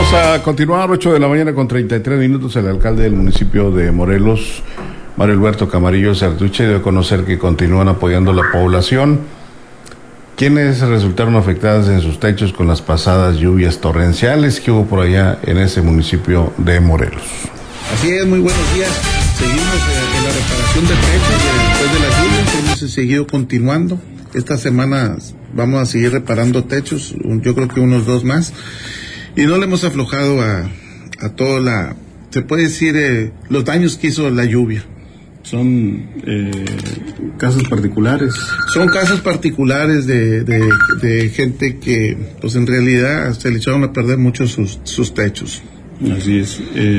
Vamos a continuar, 8:33 a.m. El alcalde del municipio de Morelos, Mario Alberto Camarillo Sertuche, dio a conocer que continúan apoyando a la población, quienes resultaron afectadas en sus techos con las pasadas lluvias torrenciales que hubo por allá en ese municipio de Morelos. Así es, muy buenos días. Seguimos en la reparación de techos después de las lluvias, hemos seguido continuando. Esta semana vamos a seguir reparando techos, yo creo que unos 2 más. Y no le hemos aflojado a toda se puede decir, los daños que hizo la lluvia. ¿Son casos particulares? Son casos particulares de gente que, pues en realidad, se le echaron a perder mucho sus techos. Así es.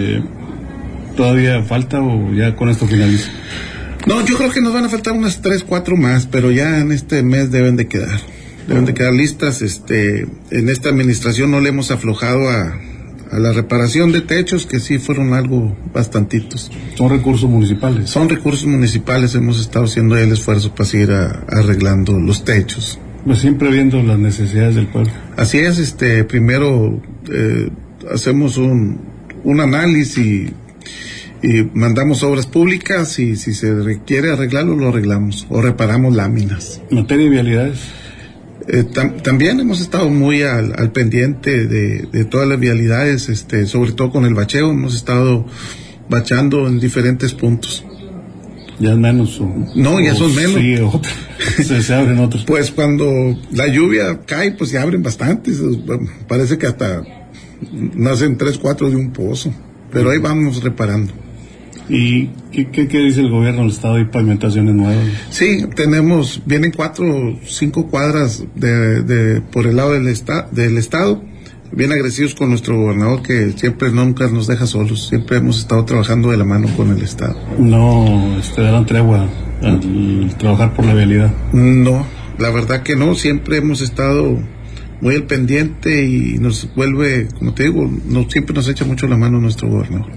¿Todavía falta o ya con esto finaliza? No, yo creo que nos van a faltar unas 3, 4 más, pero ya en este mes deben de quedar listas. En esta administración no le hemos aflojado a la reparación de techos, que sí fueron algo bastantitos. ¿Son recursos municipales? Son recursos municipales, hemos estado haciendo el esfuerzo para seguir arreglando los techos. Pues siempre viendo las necesidades del pueblo. Así es, primero hacemos un análisis y mandamos obras públicas, y si se requiere arreglarlo, lo arreglamos, o reparamos láminas. ¿En materia de vialidades? También hemos estado muy al pendiente de todas las vialidades, sobre todo con el bacheo, hemos estado bachando en diferentes puntos. ¿Ya es menos? No, ya son menos. Sí, se abren otros. Pues cuando la lluvia cae, pues se abren bastantes, parece que hasta nacen 3, 4 de un pozo, pero ahí vamos reparando. ¿Y qué dice el gobierno del estado? ¿Hay pavimentaciones nuevas? Sí, vienen 4 o 5 cuadras por el lado del estado, bien agresivos con nuestro gobernador, que nunca nos deja solos, siempre hemos estado trabajando de la mano con el estado. ¿No darán tregua al trabajar por la vialidad? No, la verdad que no, siempre hemos estado muy al pendiente y nos vuelve, como te digo, siempre nos echa mucho la mano nuestro gobernador.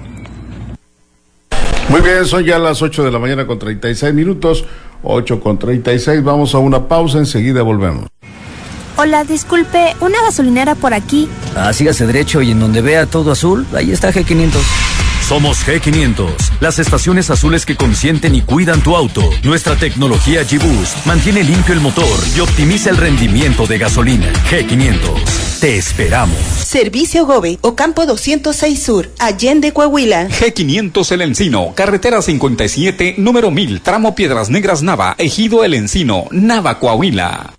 Muy bien, son ya las 8:36 a.m, 8:36, vamos a una pausa, enseguida volvemos. Hola, disculpe, ¿una gasolinera por aquí? Sígase derecho y en donde vea todo azul, ahí está G500. Somos G500, las estaciones azules que consienten y cuidan tu auto. Nuestra tecnología G-Boost mantiene limpio el motor y optimiza el rendimiento de gasolina. G500, te esperamos. Servicio Gobe, Ocampo 206 Sur, Allende, Coahuila. G500 El Encino, carretera 57, número 1000, tramo Piedras Negras Nava, Ejido El Encino, Nava, Coahuila.